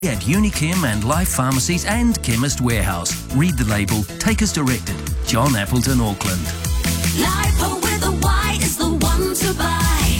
At Unichem and Life Pharmacies and Chemist Warehouse. Read the label. Take as directed. John Appleton, Auckland. Lipo with a Y is the one to buy.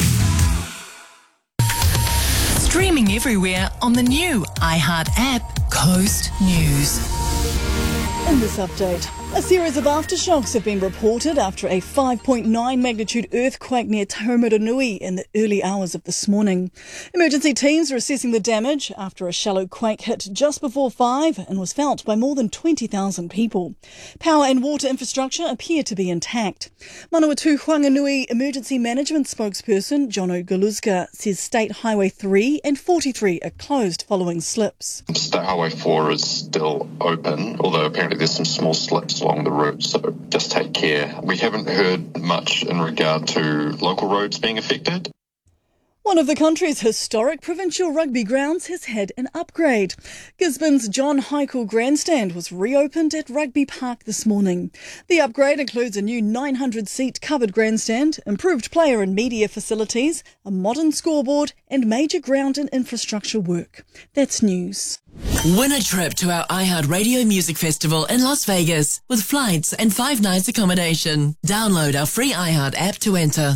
Streaming everywhere on the new iHeart app, Coast News. In this update, a series of aftershocks have been reported after a 5.9 magnitude earthquake near Taumarunui in the early hours of this morning. Emergency teams are assessing the damage after a shallow quake hit just before 5 and was felt by more than 20,000 people. Power and water infrastructure appear to be intact. Manawatu Whanganui Emergency Management spokesperson Jono Galuzka says State Highway 3 and 43 are closed following slips. State Highway 4 is still open, although apparently there's some small slips along the route, so just take care. We haven't heard much in regard to local roads being affected. One of the country's historic provincial rugby grounds has had an upgrade. Gisborne's John Heikel Grandstand was reopened at Rugby Park this morning. The upgrade includes a new 900-seat covered grandstand, improved player and media facilities, a modern scoreboard and major ground and infrastructure work. That's news. Win a trip to our iHeart Radio Music Festival in Las Vegas with flights and 5 nights accommodation. Download our free iHeart app to enter.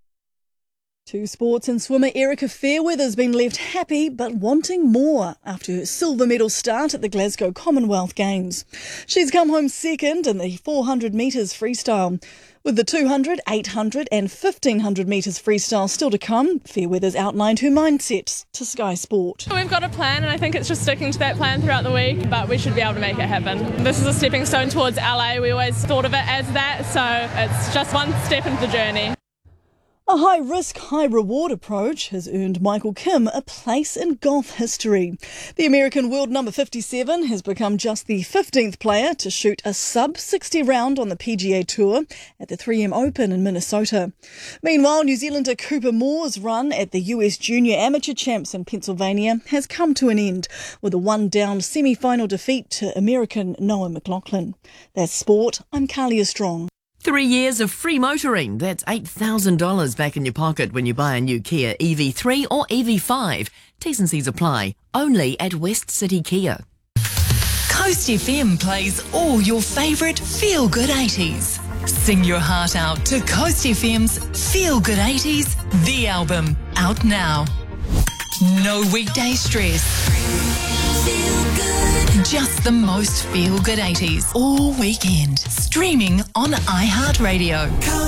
To sports, and swimmer Erica Fairweather has been left happy but wanting more after her silver medal start at the Glasgow Commonwealth Games. She's come home second in the 400 metres freestyle. With the 200, 800 and 1500 metres freestyle still to come, Fairweather's outlined her mindset to Sky Sport. We've got a plan and I think it's just sticking to that plan throughout the week, but we should be able to make it happen. This is a stepping stone towards LA. We always thought of it as that, so it's just one step into the journey. A high-risk, high-reward approach has earned Michael Kim a place in golf history. The American world number 57 has become just the 15th player to shoot a sub-60 round on the PGA Tour at the 3M Open in Minnesota. Meanwhile, New Zealander Cooper Moore's run at the US Junior Amateur Champs in Pennsylvania has come to an end with a one-down semi-final defeat to American Noah McLaughlin. That's sport. I'm Kalia Strong. 3 years of free motoring. That's $8,000 back in your pocket when you buy a new Kia EV3 or EV5. T's and C's apply. Only at West City Kia. Coast FM plays all your favourite feel-good 80s. Sing your heart out to Coast FM's Feel Good 80s, the album, out now. No weekday stress. Just the most feel-good 80s all weekend. Streaming on iHeartRadio.